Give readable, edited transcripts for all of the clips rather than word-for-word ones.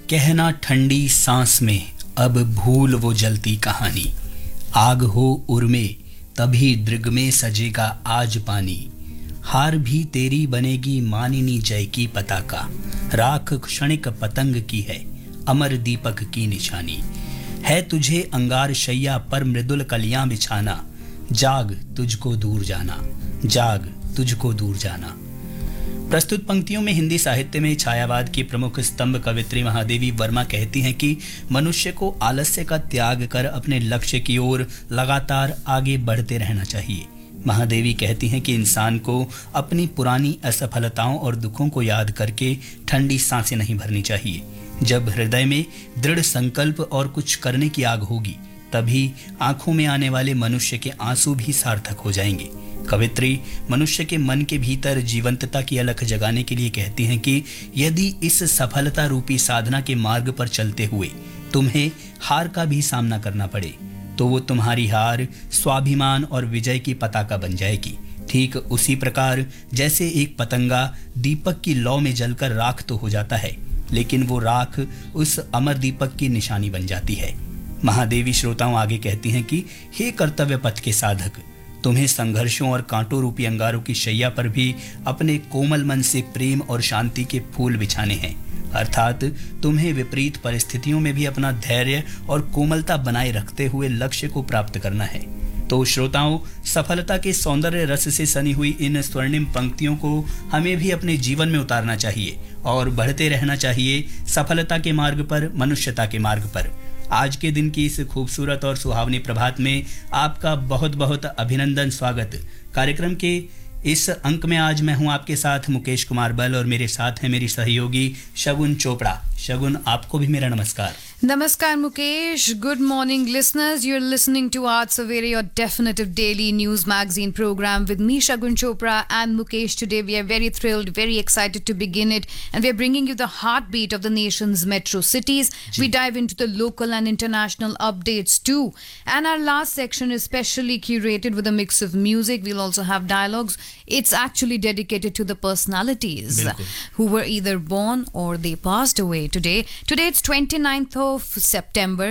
कहना ठंडी सांस में अब भूल वो जलती कहानी। आग हो उर्मे तभी दृग में सजेगा आज पानी। हार भी तेरी बनेगी मानिनी जय की पताका। राख क्षणिक पतंग की है अमर दीपक की निशानी। है तुझे अंगार शैया पर मृदुल कलियां बिछाना। जाग तुझको दूर जाना, जाग तुझको दूर जाना। प्रस्तुत पंक्तियों में हिंदी साहित्य में छायावाद की प्रमुख स्तंभ कवित्री महादेवी वर्मा कहती हैं कि मनुष्य को आलस्य का त्याग कर अपने लक्ष्य की ओर लगातार आगे बढ़ते रहना चाहिए। महादेवी कहती हैं कि इंसान को अपनी पुरानी असफलताओं और दुखों को याद करके ठंडी सांसें नहीं भरनी चाहिए। जब हृदय में दृढ़ संकल्प और कुछ करने की आग होगी, तभी आंखों में आने वाले मनुष्य के आंसू भी सार्थक हो जाएंगे। कवित्री मनुष्य के मन के भीतर जीवंतता की अलख जगाने के लिए कहती हैं कि यदि इस सफलता रूपी साधना के मार्ग पर चलते हुए तुम्हें हार का भी सामना करना पड़े, तो वो तुम्हारी हार स्वाभिमान और विजय की पताका बन जाएगी। ठीक उसी प्रकार जैसे एक पतंगा दीपक की लौ में जलकर राख तो हो जाता है, लेकिन वो राख उस अमर दीपक की निशानी बन जाती है। महादेवी श्रोताओं आगे कहती हैं कि हे कर्तव्य पथ के साधक, तुम्हें संघर्षों और कांटों रूपी अंगारों की शैया पर भी अपने कोमल मन से प्रेम और शांति के फूल बिछाने हैं। अर्थात तुम्हें विपरीत परिस्थितियों में भी अपना धैर्य और कोमलता बनाए रखते हुए लक्ष्य को प्राप्त करना है। तो श्रोताओं, सफलता के सौंदर्य रस से सनी हुई इन स्वर्णिम पंक्तियों को हमें भी अपने जीवन में उतारना चाहिए और बढ़ते रहना चाहिए सफलता के मार्ग पर, मनुष्यता के मार्ग पर। आज के दिन की इस खूबसूरत और सुहावनी प्रभात में आपका बहुत बहुत अभिनंदन, स्वागत। कार्यक्रम के इस अंक में आज मैं हूं आपके साथ मुकेश कुमार बल और मेरे साथ हैं मेरी सहयोगी शगुन चोपड़ा। शगुन, आपको भी मेरा नमस्कार। Namaskar Mukesh. Good morning listeners. You're listening to Aaj Savere, your definitive daily news magazine program with me Shagun Chopra and Mukesh. Today we are very thrilled, very excited to begin it, and we are bringing you the heartbeat of the nation's metro cities. We dive into the local and international updates too. And our last section is specially curated with a mix of music. We'll also have dialogues. It's actually dedicated to the personalities who were either born or they passed away today. Today it's 29th of September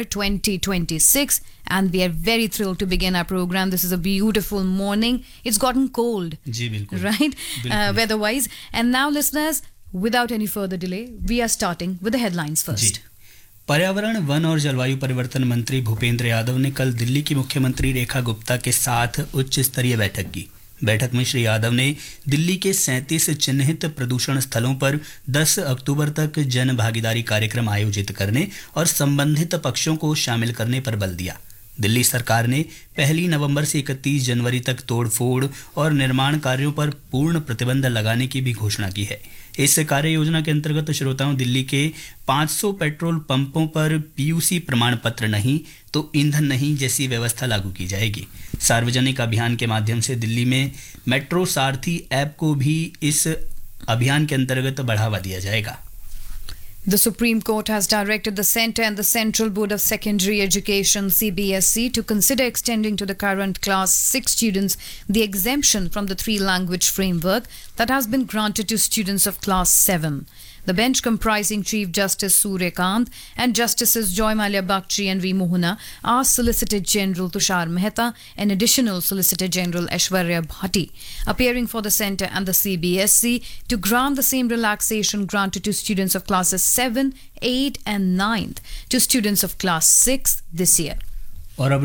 2026 and we are very thrilled to begin our program. This is a beautiful morning. It's gotten cold, right? Weather-wise. And now listeners, without any further delay, we are starting with the headlines first. पर्यावरण, one और जलवायु परिवर्तन मंत्री भूपेंद्र यादव ने कल दिल्ली की मुख्यमंत्री रेखा गुप्ता के साथ उच्च स्तरीय बैठक की। बैठक में श्री यादव ने दिल्ली के 37 चिन्हित प्रदूषण स्थलों पर 10 अक्टूबर तक जन भागीदारी कार्यक्रम आयोजित करने और संबंधित पक्षों को शामिल करने पर बल दिया। दिल्ली सरकार ने 1 नवंबर से 31 जनवरी तक तोड़फोड़ और निर्माण कार्यों पर पूर्ण प्रतिबंध लगाने की भी घोषणा की है। इस कार्य योजना के अंतर्गत श्रोताओं, दिल्ली के 500 पेट्रोल पंपों पर पीयूसी प्रमाण पत्र नहीं तो ईंधन नहीं जैसी व्यवस्था लागू की जाएगी। सार्वजनिक अभियान के माध्यम से दिल्ली में मेट्रो सारथी ऐप को भी इस अभियान के अंतर्गत बढ़ावा दिया जाएगा। The Supreme Court has directed the Centre and the Central Board of Secondary Education (CBSE) to consider extending to the current Class 6 students the exemption from the 3-language framework that has been granted to students of Class 7. The bench, comprising Chief Justice Surya Kant and Justices Joy Malia Bagchi and V. Mohana, asked Solicitor General Tushar Mehta and Additional Solicitor General Aishwarya Bhatti, appearing for the Centre and the CBSE, to grant the same relaxation granted to students of classes 7, 8 and 9th to students of Class 6 this year. और अब